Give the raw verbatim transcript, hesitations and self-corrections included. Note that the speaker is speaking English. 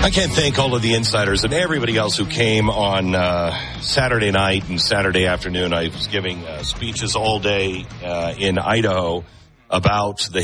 I can't thank all of the insiders and everybody else who came on uh, Saturday night and Saturday afternoon. I was giving uh, speeches all day uh, in Idaho about the